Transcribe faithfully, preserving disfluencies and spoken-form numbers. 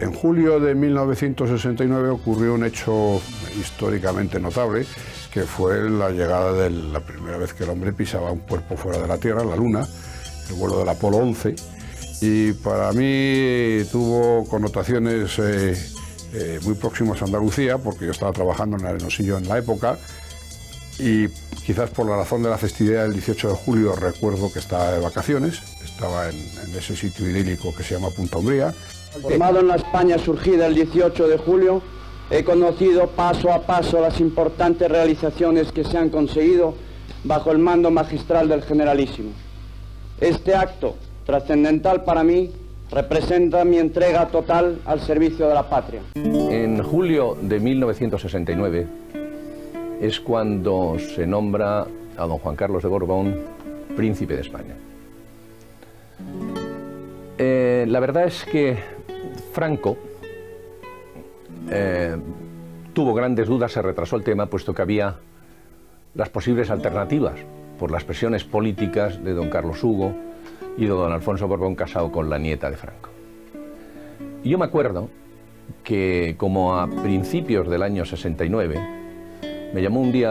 En julio de mil novecientos sesenta y nueve ocurrió un hecho históricamente notable, que fue la llegada de la primera vez que el hombre pisaba un cuerpo fuera de la Tierra, la Luna, el vuelo del Apolo once, y para mí tuvo connotaciones eh, eh, muy próximas a Andalucía, porque yo estaba trabajando en Arenosillo en la época, y quizás por la razón de la festividad del dieciocho de julio recuerdo que estaba de vacaciones, estaba en, en ese sitio idílico que se llama Punta Umbría. Formado en la España surgida el dieciocho de julio, he conocido paso a paso las importantes realizaciones que se han conseguido bajo el mando magistral del Generalísimo. Este acto, trascendental para mí, representa mi entrega total al servicio de la patria. En julio de mil novecientos sesenta y nueve es cuando se nombra a don Juan Carlos de Borbón príncipe de España. Eh, la verdad es que Franco eh, tuvo grandes dudas, se retrasó el tema, puesto que había las posibles alternativas por las presiones políticas de don Carlos Hugo y de don Alfonso Borbón, casado con la nieta de Franco. Y yo me acuerdo que como a principios del año sesenta y nueve me llamó un día